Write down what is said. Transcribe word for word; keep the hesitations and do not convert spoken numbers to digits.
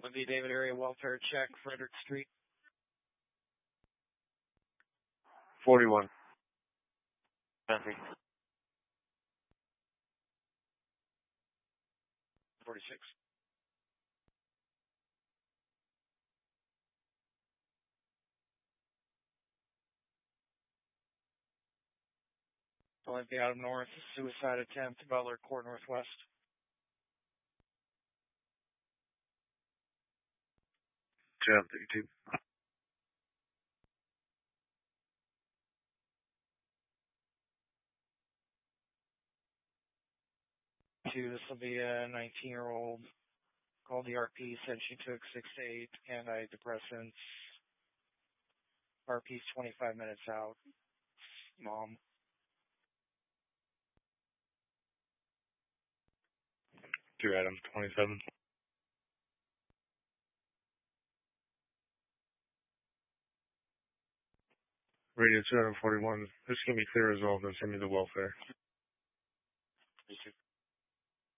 Would be David Area Welfare Check, Frederick Street. forty-one. Country. forty-six. Olympia Adam North, suicide attempt, Butler Court Northwest. Jam thirty-two. Two, this will be a nineteen-year-old. Called the R P, said she took six to eight antidepressants. R P's twenty-five minutes out. Mom. Two Adam, twenty-seven. Radio two Adam forty-one. This is going to be clear as well. Then send me the welfare.